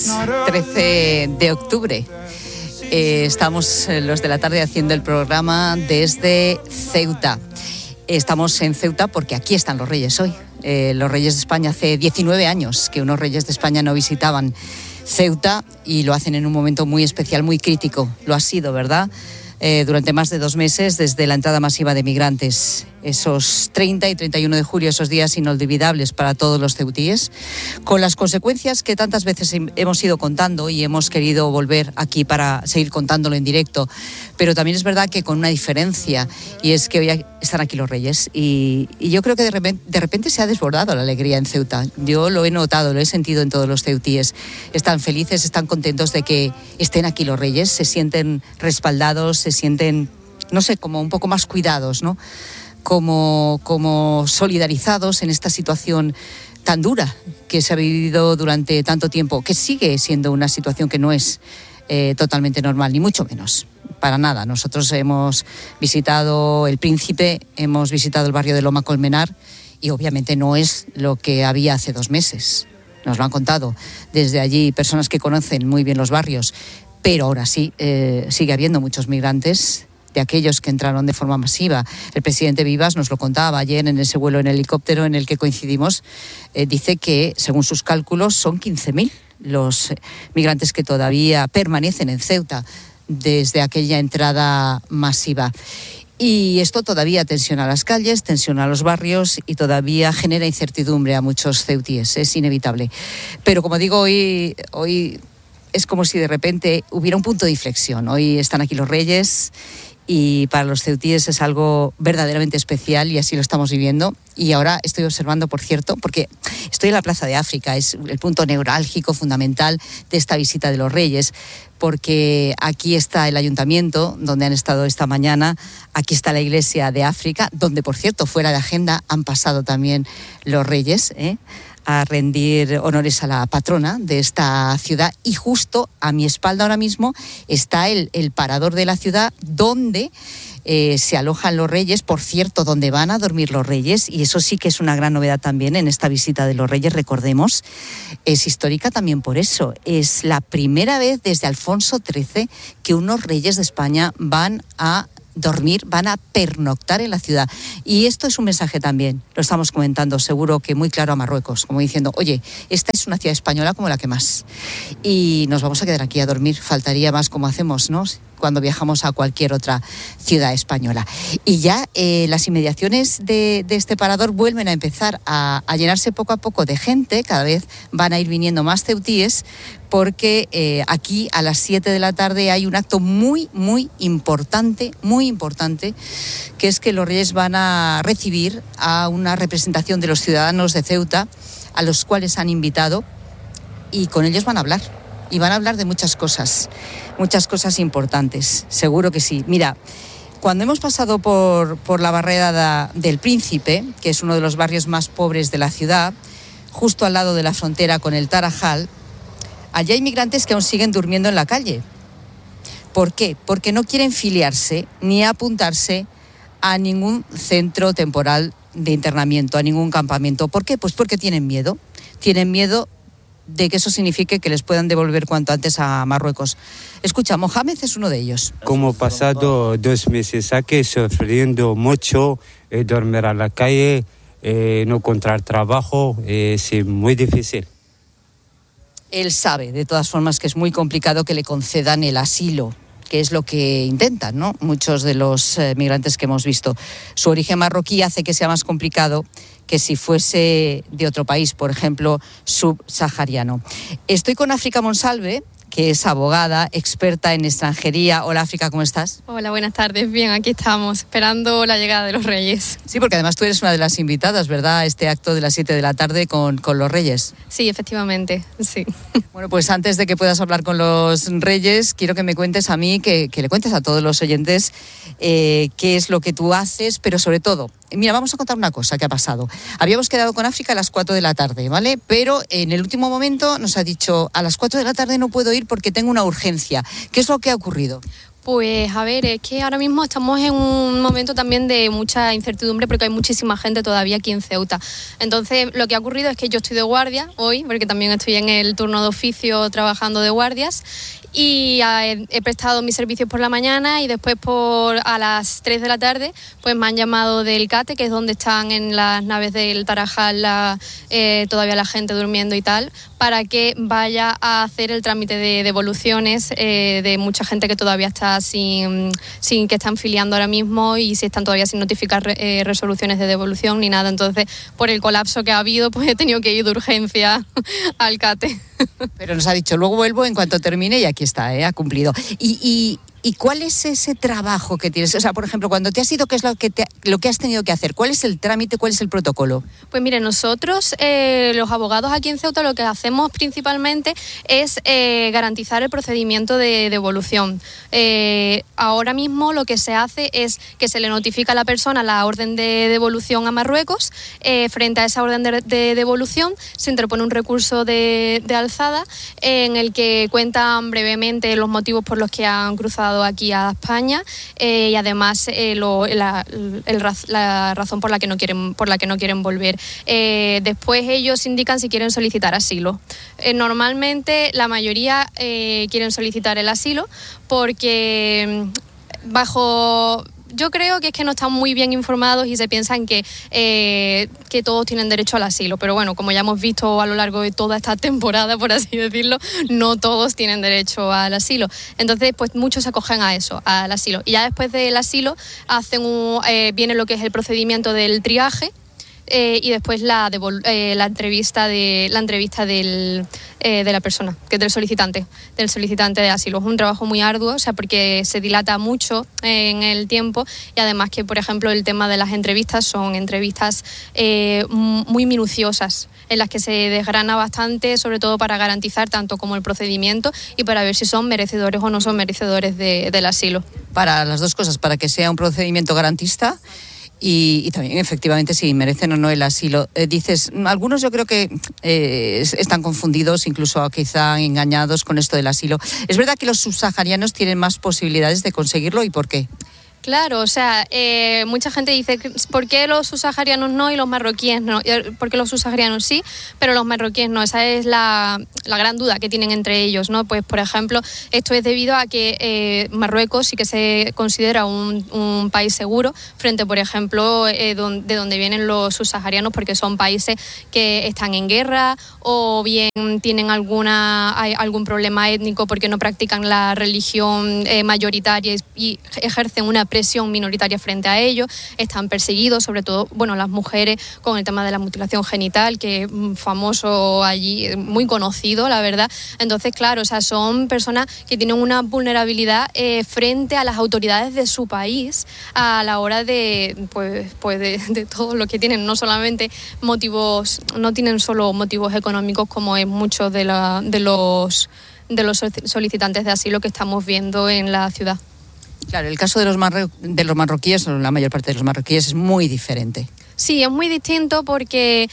jueves 13 de octubre. Estamos los de la tarde haciendo el programa desde Ceuta. Estamos en Ceuta porque aquí están los reyes hoy. Los reyes de España, hace 19 años que unos reyes de España no visitaban Ceuta y lo hacen en un momento muy especial, muy crítico. Lo ha sido, ¿verdad? Durante más de 2 meses desde la entrada masiva de migrantes. Esos 30 y 31 de julio, esos días inolvidables para todos los ceutíes, con las consecuencias que tantas veces hemos ido contando y hemos querido volver aquí para seguir contándolo en directo. Pero también es verdad que con una diferencia, y es que hoy están aquí los reyes y yo creo que de repente se ha desbordado la alegría en Ceuta. Yo lo he notado, lo he sentido en todos los ceutíes. Están felices, están contentos de que estén aquí los reyes, se sienten respaldados, se sienten, no sé, como un poco más cuidados, ¿no? Como solidarizados en esta situación tan dura que se ha vivido durante tanto tiempo, que sigue siendo una situación que no es totalmente normal, ni mucho menos, para nada. Nosotros hemos visitado El Príncipe, hemos visitado el barrio de Loma Colmenar y obviamente no es lo que había hace 2 meses. Nos lo han contado desde allí personas que conocen muy bien los barrios, pero ahora sí, sigue habiendo muchos migrantes, de aquellos que entraron de forma masiva. El presidente Vivas nos lo contaba ayer en ese vuelo en helicóptero en el que coincidimos. Dice que, según sus cálculos, son 15.000 los migrantes que todavía permanecen en Ceuta desde aquella entrada masiva. Y esto todavía tensiona las calles, tensiona los barrios y todavía genera incertidumbre a muchos ceutíes. Es inevitable. Pero como digo, hoy es como si de repente hubiera un punto de inflexión. Hoy están aquí los reyes y para los ceutíes es algo verdaderamente especial y así lo estamos viviendo. Y ahora estoy observando, por cierto, porque estoy en la Plaza de África, es el punto neurálgico fundamental de esta visita de los reyes, porque aquí está el ayuntamiento donde han estado esta mañana, aquí está la iglesia de África, donde, por cierto, fuera de agenda han pasado también los reyes, a rendir honores a la patrona de esta ciudad, y justo a mi espalda ahora mismo está el parador de la ciudad donde se alojan los reyes, por cierto, donde van a dormir los reyes, y eso sí que es una gran novedad también en esta visita de los reyes. Recordemos, es histórica también por eso, es la primera vez desde Alfonso XIII que unos reyes de España van a dormir, van a pernoctar en la ciudad. Y esto es un mensaje también, lo estamos comentando, seguro que muy claro a Marruecos, como diciendo, oye, esta es una ciudad española como la que más. Y nos vamos a quedar aquí a dormir, faltaría más, como hacemos, ¿no?, cuando viajamos a cualquier otra ciudad española. Y ya las inmediaciones de este parador vuelven a empezar a llenarse poco a poco de gente, cada vez van a ir viniendo más ceutíes, porque aquí a las 7 de la tarde hay un acto muy importante, que es que los reyes van a recibir a una representación de los ciudadanos de Ceuta, a los cuales han invitado, y con ellos van a hablar. Y van a hablar de muchas cosas importantes, seguro que sí. Mira, cuando hemos pasado por la barrera del Príncipe, que es uno de los barrios más pobres de la ciudad, justo al lado de la frontera con el Tarajal, allí hay migrantes que aún siguen durmiendo en la calle. ¿Por qué? Porque no quieren filiarse ni apuntarse a ningún centro temporal de internamiento, a ningún campamento. ¿Por qué? Pues porque tienen miedo. Tienen miedo de que eso signifique que les puedan devolver cuanto antes a Marruecos. Escucha, Mohamed es uno de ellos. Como pasado 2 meses aquí, sufriendo mucho, dormir a la calle, no encontrar trabajo, es muy difícil. Él sabe, de todas formas, que es muy complicado que le concedan el asilo, que es lo que intentan, ¿no?, muchos de los migrantes que hemos visto. Su origen marroquí hace que sea más complicado que si fuese de otro país, por ejemplo, subsahariano. Estoy con África Monsalve, que es abogada, experta en extranjería. Hola, África, ¿cómo estás? Hola, buenas tardes. Bien, aquí estamos, esperando la llegada de los reyes. Sí, porque además tú eres una de las invitadas, ¿verdad?, a este acto de las 7 de la tarde con los reyes. Sí, efectivamente, sí. Bueno, pues antes de que puedas hablar con los reyes, quiero que me cuentes a mí, que le cuentes a todos los oyentes qué es lo que tú haces, pero sobre todo, mira, vamos a contar una cosa que ha pasado. Habíamos quedado con África a las 4 de la tarde, ¿vale? Pero en el último momento nos ha dicho, a las 4 de la tarde no puedo ir porque tengo una urgencia. ¿Qué es lo que ha ocurrido? Pues a ver, es que ahora mismo estamos en un momento también de mucha incertidumbre porque hay muchísima gente todavía aquí en Ceuta. Entonces, lo que ha ocurrido es que yo estoy de guardia hoy, porque también estoy en el turno de oficio trabajando de guardias, y he prestado mis servicios por la mañana y después a las 3 de la tarde pues me han llamado del CATE, que es donde están en las naves del Tarajal todavía la gente durmiendo y tal, para que vaya a hacer el trámite de devoluciones de mucha gente que todavía está sin que están filiando ahora mismo y si están todavía sin notificar resoluciones de devolución ni nada. Entonces, por el colapso que ha habido, pues he tenido que ir de urgencia al CATE. Pero nos ha dicho, luego vuelvo en cuanto termine y aquí está, ha cumplido. ¿Y cuál es ese trabajo que tienes? O sea, por ejemplo, cuando te has ido, ¿qué es lo que has tenido que hacer? ¿Cuál es el trámite? ¿Cuál es el protocolo? Pues mire, nosotros, los abogados aquí en Ceuta, lo que hacemos principalmente es garantizar el procedimiento de devolución. Ahora mismo lo que se hace es que se le notifica a la persona la orden de devolución a Marruecos. Frente a esa orden de devolución se interpone un recurso de alzada en el que cuentan brevemente los motivos por los que han cruzado aquí a España y además la razón por la que no quieren volver. Después ellos indican si quieren solicitar asilo. Normalmente la mayoría quieren solicitar el asilo porque yo creo que es que no están muy bien informados y se piensan que todos tienen derecho al asilo. Pero bueno, como ya hemos visto a lo largo de toda esta temporada, por así decirlo, no todos tienen derecho al asilo. Entonces, pues muchos se acogen a eso, al asilo. Y ya después del asilo viene lo que es el procedimiento del triaje. Y después la entrevista de la persona, que es del solicitante de asilo. Es un trabajo muy arduo, o sea, porque se dilata mucho en el tiempo y además que, por ejemplo, el tema de las entrevistas son entrevistas muy minuciosas, en las que se desgrana bastante, sobre todo para garantizar tanto como el procedimiento y para ver si son merecedores o no son merecedores del asilo. Para las dos cosas, para que sea un procedimiento garantista y también efectivamente si merecen o no el asilo. Dices, algunos yo creo que están confundidos, incluso quizá engañados con esto del asilo. ¿Es verdad que los subsaharianos tienen más posibilidades de conseguirlo y por qué? Claro, o sea, mucha gente dice, ¿por qué los subsaharianos no y los marroquíes no? ¿Por qué los subsaharianos sí, pero los marroquíes no? Esa es la gran duda que tienen entre ellos, ¿no? Pues, por ejemplo, esto es debido a que Marruecos sí que se considera un país seguro frente, por ejemplo, de donde vienen los subsaharianos, porque son países que están en guerra o bien tienen algún problema étnico porque no practican la religión mayoritaria y ejercen una presión minoritaria frente a ellos, están perseguidos, sobre todo, bueno, las mujeres con el tema de la mutilación genital, que es famoso allí, muy conocido, la verdad. Entonces, claro, o sea, son personas que tienen una vulnerabilidad frente a las autoridades de su país a la hora de todo lo que tienen, no solamente motivos, no tienen solo motivos económicos como es muchos de los solicitantes de asilo que estamos viendo en la ciudad. Claro, el caso de los marroquíes, la mayor parte de los marroquíes, es muy diferente. Sí, es muy distinto porque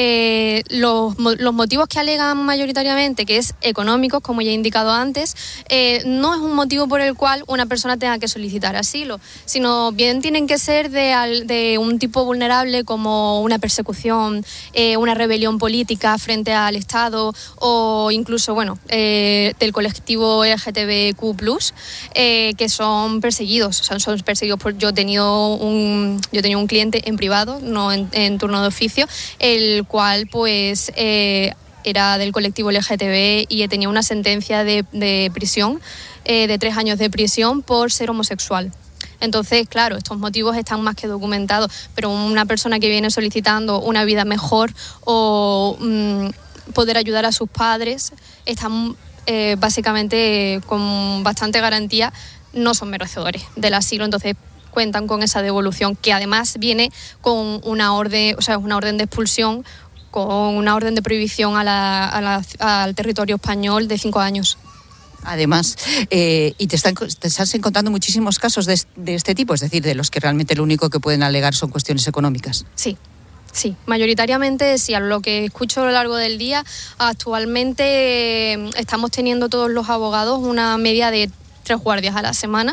los motivos que alegan mayoritariamente, que es económicos, como ya he indicado antes, no es un motivo por el cual una persona tenga que solicitar asilo, sino bien tienen que ser de un tipo vulnerable como una persecución, una rebelión política frente al Estado o incluso, del colectivo LGTBQ+, que son perseguidos. O sea, son perseguidos yo he tenido un cliente en privado, no en turno de oficio, el cual pues era del colectivo LGTB y tenía una sentencia de prisión, de 3 años de prisión por ser homosexual. Entonces, claro, estos motivos están más que documentados, pero una persona que viene solicitando una vida mejor o poder ayudar a sus padres, están básicamente con bastante garantía, no son merecedores del asilo. Entonces, cuentan con esa devolución, que además viene con una orden, o sea, una orden de expulsión, con una orden de prohibición al territorio español de 5 años. Además, y te estás encontrando muchísimos casos de este tipo, es decir, de los que realmente lo único que pueden alegar son cuestiones económicas. Sí, mayoritariamente sí. A lo que escucho a lo largo del día, actualmente estamos teniendo todos los abogados una media de guardias a la semana,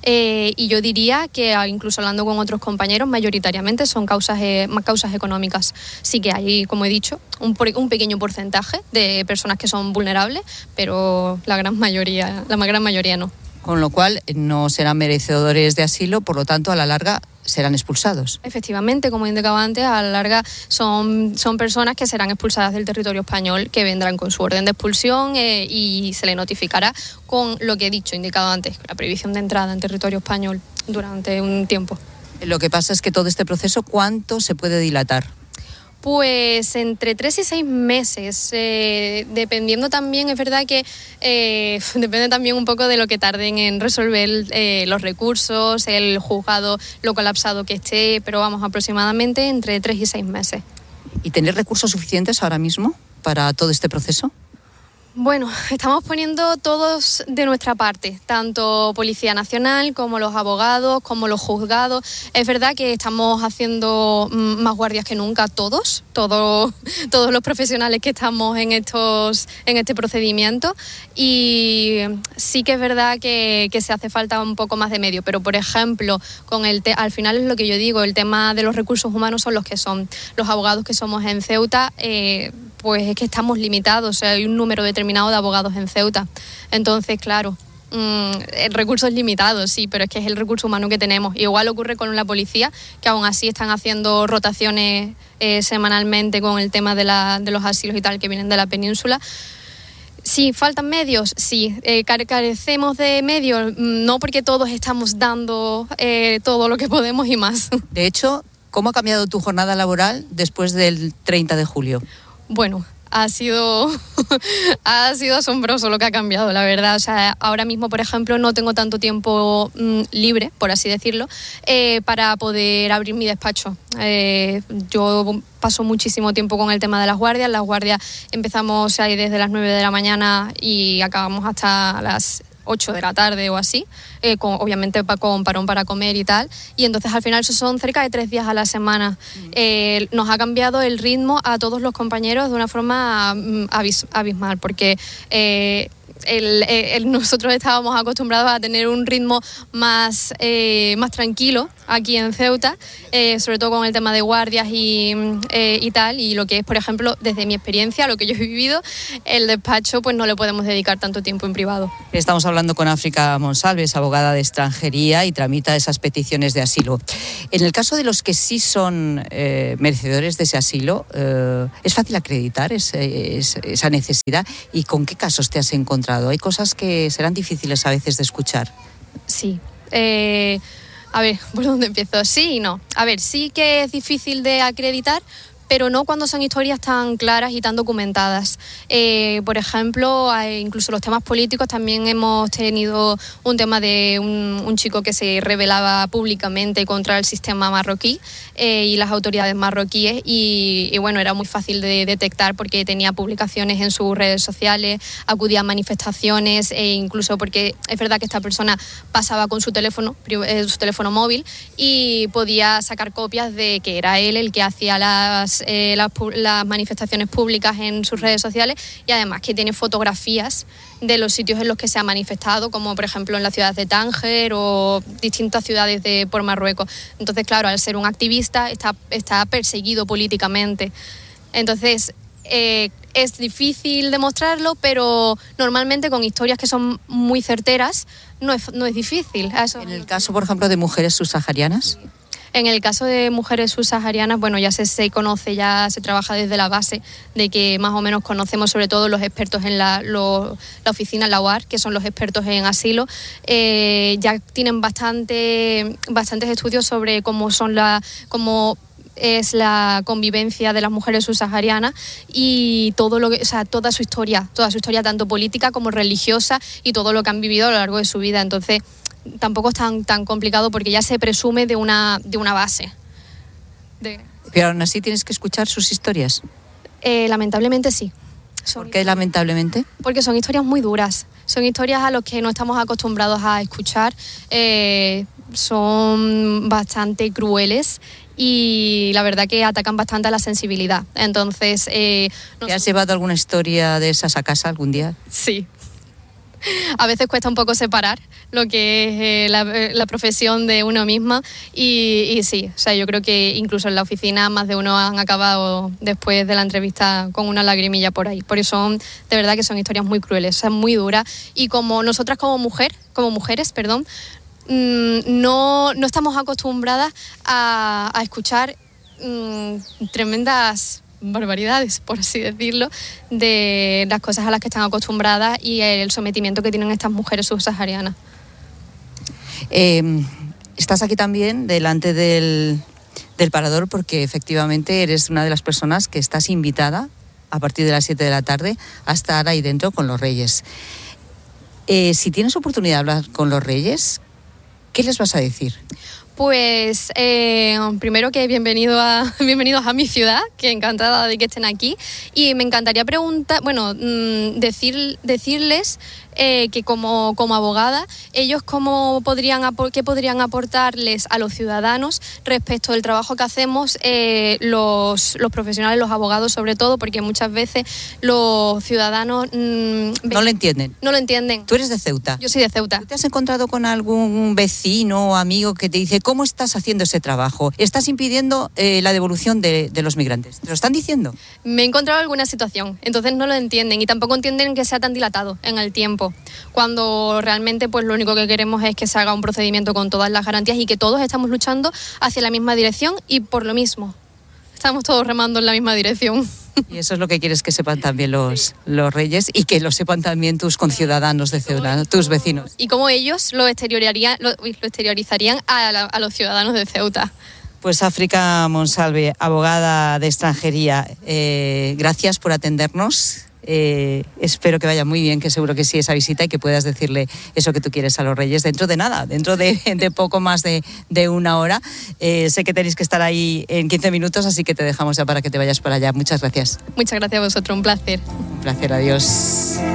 y yo diría que incluso hablando con otros compañeros, mayoritariamente son causas económicas. Sí que hay, como he dicho, un pequeño porcentaje de personas que son vulnerables, pero la gran mayoría no. Con lo cual no serán merecedores de asilo, por lo tanto, a la larga serán expulsados. Efectivamente, como indicaba antes, a la larga son personas que serán expulsadas del territorio español, que vendrán con su orden de expulsión y se le notificará con lo que he dicho, indicado antes, la prohibición de entrada en territorio español durante un tiempo. Lo que pasa es que todo este proceso, ¿cuánto se puede dilatar? Pues entre 3 y 6 meses, dependiendo también, es verdad que depende también un poco de lo que tarden en resolver los recursos, el juzgado, lo colapsado que esté, pero vamos, aproximadamente entre 3 y 6 meses. ¿Y tener recursos suficientes ahora mismo para todo este proceso? Bueno, estamos poniendo todos de nuestra parte, tanto Policía Nacional como los abogados, como los juzgados. Es verdad que estamos haciendo más guardias que nunca, todos los profesionales que estamos en este procedimiento, y sí que es verdad que se hace falta un poco más de medio, pero por ejemplo, al final es lo que yo digo, el tema de los recursos humanos son los que son. Los abogados que somos en Ceuta, pues es que estamos limitados, o sea, hay un número determinado de abogados en Ceuta. Entonces, claro, el recurso es limitado, sí, pero es que es el recurso humano que tenemos. Igual ocurre con la policía, que aún así están haciendo rotaciones semanalmente con el tema de los asilos y tal que vienen de la península. Sí, faltan medios, sí. Carecemos de medios, no, porque todos estamos dando todo lo que podemos y más. De hecho, ¿cómo ha cambiado tu jornada laboral después del 30 de julio? Bueno, ha sido asombroso lo que ha cambiado, la verdad. O sea, ahora mismo, por ejemplo, no tengo tanto tiempo libre, por así decirlo, para poder abrir mi despacho. Yo paso muchísimo tiempo con el tema de las guardias. Las guardias empezamos ahí desde las 9 de la mañana y acabamos hasta las 8 de la tarde o así, obviamente con parón para comer y tal, y entonces al final eso son cerca de 3 días a la semana. Nos ha cambiado el ritmo a todos los compañeros de una forma abismal, porque nosotros estábamos acostumbrados a tener un ritmo más tranquilo aquí en Ceuta, sobre todo con el tema de guardias y tal, y lo que es, por ejemplo, desde mi experiencia, lo que yo he vivido, el despacho, pues no le podemos dedicar tanto tiempo en privado. Estamos hablando con África Monsalves, abogada de extranjería y tramita esas peticiones de asilo. En el caso de los que sí son merecedores de ese asilo, ¿es fácil acreditar esa necesidad? ¿Y con qué casos te has encontrado? Hay cosas que serán difíciles a veces de escuchar. Sí. A ver, ¿por dónde empiezo? Sí y no. A ver, sí que es difícil de acreditar, pero no cuando son historias tan claras y tan documentadas. Por ejemplo, incluso los temas políticos, también hemos tenido un tema de un chico que se rebelaba públicamente contra el sistema marroquí y las autoridades marroquíes, y bueno, era muy fácil de detectar porque tenía publicaciones en sus redes sociales, acudía a manifestaciones, e incluso porque es verdad que esta persona pasaba con su teléfono móvil y podía sacar copias de que era él el que hacía las manifestaciones públicas en sus redes sociales, y además que tiene fotografías de los sitios en los que se ha manifestado, como por ejemplo en la ciudad de Tánger o distintas ciudades por Marruecos. Entonces, claro, al ser un activista está perseguido políticamente. Entonces, es difícil demostrarlo, pero normalmente con historias que son muy certeras no es difícil. En el caso, por ejemplo, de mujeres subsaharianas. En el caso de mujeres subsaharianas, bueno, ya se conoce, ya se trabaja desde la base de que más o menos conocemos, sobre todo los expertos en la oficina, la OAR, que son los expertos en asilo, ya tienen bastantes estudios sobre cómo es la convivencia de las mujeres subsaharianas y toda su historia tanto política como religiosa, y todo lo que han vivido a lo largo de su vida. Entonces, tampoco es tan complicado porque ya se presume de una base. Pero aún así tienes que escuchar sus historias. Lamentablemente sí. ¿Por qué lamentablemente? Porque son historias muy duras, son historias a las que no estamos acostumbrados a escuchar, son bastante crueles y la verdad que atacan bastante a la sensibilidad. Entonces, ¿te has llevado alguna historia de esas a casa algún día? Sí. a veces cuesta un poco separar lo que es la profesión de uno misma y sí, o sea, yo creo que incluso en la oficina más de uno han acabado después de la entrevista con una lagrimilla por ahí, porque de verdad que son historias muy crueles, o sea, muy duras, y como nosotras como mujeres, no estamos acostumbradas a escuchar tremendas barbaridades, por así decirlo, de las cosas a las que están acostumbradas y el sometimiento que tienen estas mujeres subsaharianas. Estás aquí también delante del parador porque efectivamente eres una de las personas que estás invitada a partir de las 7 de la tarde a estar ahí dentro con los Reyes. Si tienes oportunidad de hablar con los Reyes, ¿qué les vas a decir? Pues primero que bienvenidos a mi ciudad, que encantada de que estén aquí, y me encantaría decirles que como abogada, ellos qué podrían aportarles a los ciudadanos respecto del trabajo que hacemos los profesionales, los abogados sobre todo, porque muchas veces los ciudadanos no lo entienden. No lo entienden. Tú eres de Ceuta. Yo soy de Ceuta. ¿Tú te has encontrado con algún vecino o amigo que te dice cómo estás haciendo ese trabajo? ¿Estás impidiendo la devolución de los migrantes? ¿Te lo están diciendo? Me he encontrado alguna situación, entonces no lo entienden y tampoco entienden que sea tan dilatado en el tiempo, cuando realmente pues lo único que queremos es que se haga un procedimiento con todas las garantías y que todos estamos luchando hacia la misma dirección y por lo mismo. Estamos todos remando en la misma dirección. Y eso es lo que quieres que sepan también los Reyes y que lo sepan también tus conciudadanos de Ceuta, tus vecinos. Y cómo ellos lo exteriorizarían a los ciudadanos de Ceuta. Pues África Monsalve, abogada de extranjería, gracias por atendernos. Espero que vaya muy bien, que seguro que sí, esa visita, y que puedas decirle eso que tú quieres a los Reyes dentro de poco más de una hora. Sé que tenéis que estar ahí en 15 minutos, así que te dejamos ya para que te vayas para allá. Muchas gracias. Muchas gracias a vosotros, un placer. Un placer, adiós.